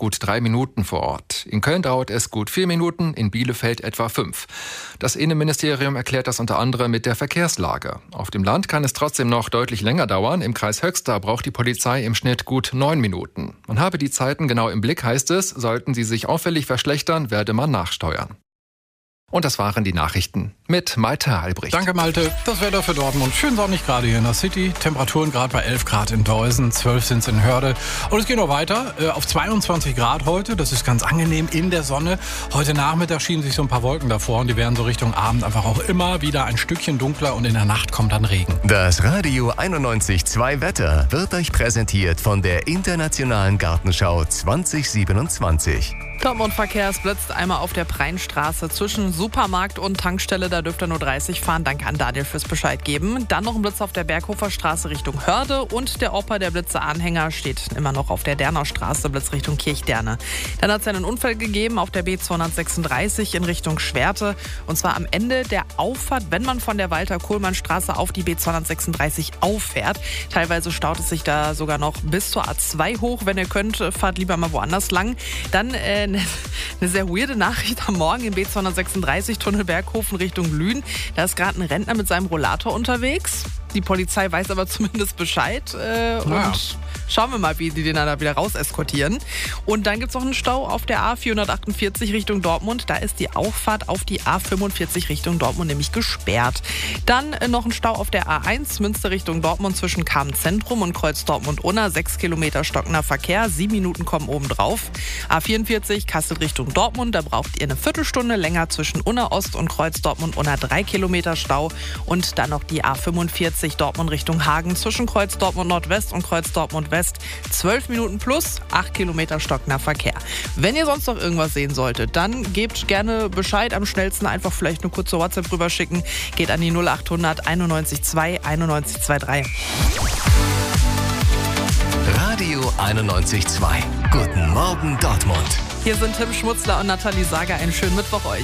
gut 3 Minuten vor Ort. In Köln dauert es gut 4 Minuten, in Bielefeld etwa 5. Das Innenministerium erklärt das unter anderem mit der Verkehrslage. Auf dem Land kann es trotzdem noch deutlich länger dauern. Im Kreis Höxter braucht die Polizei im Schnitt gut 9 Minuten. Man habe die Zeiten genau im Blick, heißt es. Sollten sie sich auffällig verschlechtern, werde man nachsteuern. Und das waren die Nachrichten mit Malte Halbricht. Danke, Malte. Das Wetter für Dortmund. Schön sonnig gerade hier in der City. Temperaturen gerade bei 11 Grad in Deusen, 12 sind es in Hörde. Und es geht noch weiter auf 22 Grad heute. Das ist ganz angenehm in der Sonne. Heute Nachmittag schienen sich so ein paar Wolken davor und die werden so Richtung Abend einfach auch immer wieder ein Stückchen dunkler und in der Nacht kommt dann Regen. Das Radio 91.2 Wetter wird euch präsentiert von der Internationalen Gartenschau 2027. Dortmund Verkehrsblitz einmal auf der Preinstraße zwischen Supermarkt und Tankstelle. Da dürft ihr nur 30 fahren. Danke an Daniel fürs Bescheid geben. Dann noch ein Blitz auf der Berghofer Straße Richtung Hörde. Und der Opa der Blitze-Anhänger steht immer noch auf der Derner Straße, Blitz Richtung Kirchderne. Dann hat es einen Unfall gegeben auf der B236 in Richtung Schwerte. Und zwar am Ende der Auffahrt, wenn man von der Walter-Kohlmann-Straße auf die B236 auffährt. Teilweise staut es sich da sogar noch bis zur A2 hoch. Wenn ihr könnt, fahrt lieber mal woanders lang. Dann eine sehr weirde Nachricht am Morgen im B236 Tunnel Berghofen Richtung Lünen. Da ist gerade ein Rentner mit seinem Rollator unterwegs. Die Polizei weiß aber zumindest Bescheid. Und schauen wir mal, wie die den da wieder raus eskortieren. Und dann gibt es noch einen Stau auf der A448 Richtung Dortmund. Da ist die Auffahrt auf die A45 Richtung Dortmund nämlich gesperrt. Dann noch ein Stau auf der A1 Münster Richtung Dortmund zwischen Kamen-Zentrum und Kreuz Dortmund-Unna. 6 Kilometer stockender Verkehr. 7 Minuten kommen oben drauf. A44 Kassel Richtung Dortmund. Da braucht ihr eine Viertelstunde länger zwischen Unna Ost und Kreuz Dortmund-Unna. 3 Kilometer Stau. Und dann noch die A45 Dortmund Richtung Hagen zwischen Kreuz Dortmund Nordwest und Kreuz Dortmund West. 12 Minuten plus 8 Kilometer stockender Verkehr. Wenn ihr sonst noch irgendwas sehen solltet, dann gebt gerne Bescheid. Am schnellsten einfach vielleicht eine kurze WhatsApp rüber schicken. Geht an die 0800 91 2 91 23. Radio 91.2. Guten Morgen, Dortmund. Hier sind Tim Schmutzler und Nathalie Sager. Einen schönen Mittwoch euch.